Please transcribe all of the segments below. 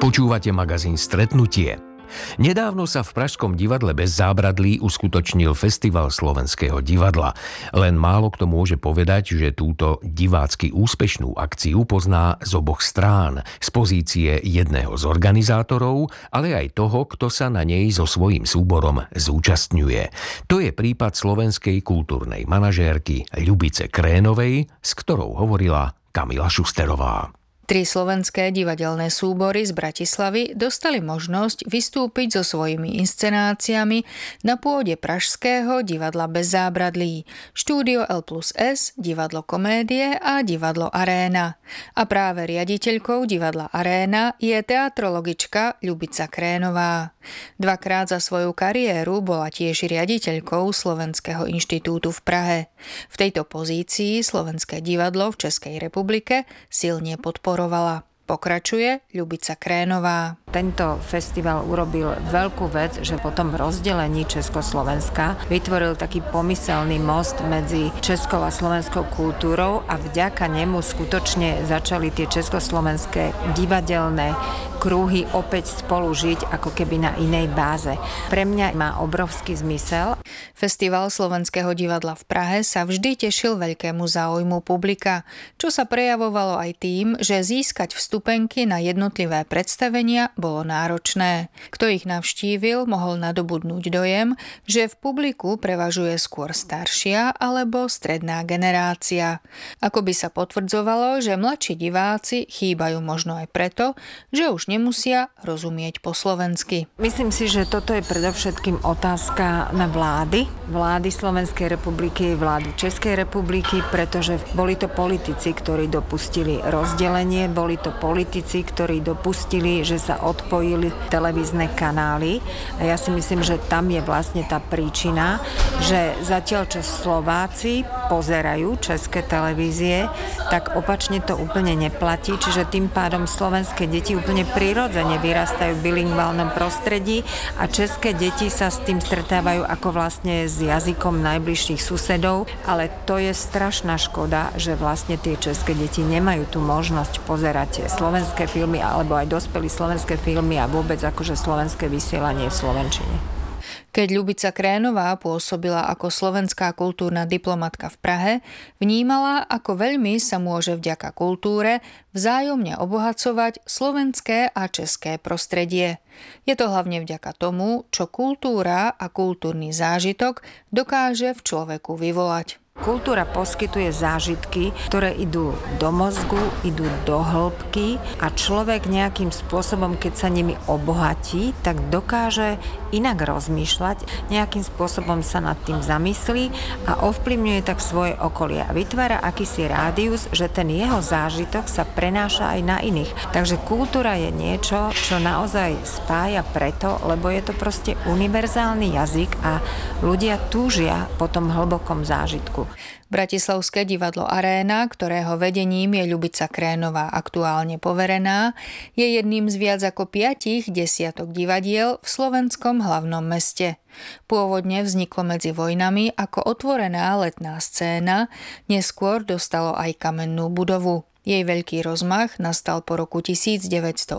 Počúvate magazín Stretnutie. Nedávno sa v pražskom divadle Bez zábradlí uskutočnil Festival slovenského divadla. Len málo kto môže povedať, že túto divácky úspešnú akciu pozná z oboch strán, z pozície jedného z organizátorov, ale aj toho, kto sa na nej so svojím súborom zúčastňuje. To je prípad slovenskej kultúrnej manažérky Ľubice Krénovej, s ktorou hovorila Kamila Šusterová. 3 slovenské divadelné súbory z Bratislavy dostali možnosť vystúpiť so svojimi inscenáciami na pôde pražského divadla Bez zábradlí, štúdio L+S, divadlo Komédie a divadlo Aréna. A práve riaditeľkou divadla Aréna je teatrologička Ľubica Krénová. Dvakrát za svoju kariéru bola tiež riaditeľkou Slovenského inštitútu v Prahe. V tejto pozícii Slovenské divadlo v Českej republike silne podporovala. Pokračuje Ľubica Krénová. Tento festival urobil veľkú vec, že po tom rozdelení Československa vytvoril taký pomyselný most medzi českou a slovenskou kultúrou a vďaka nemu skutočne začali tie československé divadelné krúhy opäť spolu žiť ako keby na inej báze. Pre mňa má obrovský zmysel. Festival Slovenského divadla v Prahe sa vždy tešil veľkému záujmu publika, čo sa prejavovalo aj tým, že získať vstupenky na jednotlivé predstavenia bolo náročné. Kto ich navštívil, mohol nadobudnúť dojem, že v publiku prevažuje skôr staršia alebo stredná generácia. Ako by sa potvrdzovalo, že mladší diváci chýbajú možno aj preto, že už nemusia rozumieť po slovensky. Myslím si, že toto je predovšetkým otázka na vlády Slovenskej republiky, vlády Českej republiky, pretože boli to politici, ktorí dopustili rozdelenie, boli to politici, ktorí dopustili, že sa odpojili televízne kanály. A ja si myslím, že tam je vlastne tá príčina, že zatiaľ čo Slováci pozerajú české televízie, tak opačne to úplne neplatí, čiže tým pádom slovenské deti úplne prirodzene vyrastajú v bilingválnom prostredí a české deti sa s tým stretávajú ako vlastne s jazykom najbližších susedov, ale to je strašná škoda, že vlastne tie české deti nemajú tú možnosť pozerať slovenské filmy alebo aj dospelí slovenské filmy a vôbec akože slovenské vysielanie v slovenčine. Keď Ľubica Krénová pôsobila ako slovenská kultúrna diplomatka v Prahe, vnímala, ako veľmi sa môže vďaka kultúre vzájomne obohacovať slovenské a české prostredie. Je to hlavne vďaka tomu, čo kultúra a kultúrny zážitok dokáže v človeku vyvolať. Kultúra poskytuje zážitky, ktoré idú do mozgu, idú do hĺbky a človek nejakým spôsobom, keď sa nimi obohatí, tak dokáže inak rozmýšľať, nejakým spôsobom sa nad tým zamyslí a ovplyvňuje tak svoje okolie a vytvára akýsi rádius, že ten jeho zážitok sa prenáša aj na iných. Takže kultúra je niečo, čo naozaj spája preto, lebo je to proste univerzálny jazyk a ľudia túžia po tom hlbokom zážitku. Bratislavské divadlo Aréna, ktorého vedením je Ľubica Krénová aktuálne poverená, je jedným z viac ako 5 desiatok divadiel v slovenskom hlavnom meste. Pôvodne vzniklo medzi vojnami ako otvorená letná scéna, neskôr dostalo aj kamennú budovu. Jej veľký rozmach nastal po roku 1989,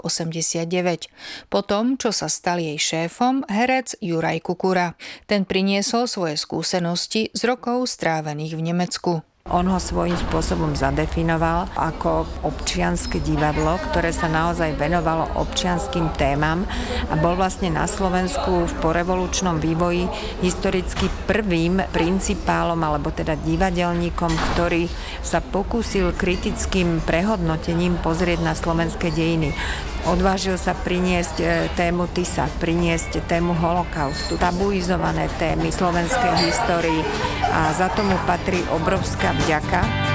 po tom, čo sa stal jej šéfom herec Juraj Kukura. Ten priniesol svoje skúsenosti z rokov strávených v Nemecku. On ho svojím spôsobom zadefinoval ako občianske divadlo, ktoré sa naozaj venovalo občianskym témam a bol vlastne na Slovensku v porevolučnom vývoji historicky prvým principálom alebo teda divadelníkom, ktorý sa pokúsil kritickým prehodnotením pozrieť na slovenské dejiny. Odvážil sa priniesť tému Tisa, priniesť tému holokaustu, tabuizované témy slovenskej histórii a za tomu patrí obrovská vďaka.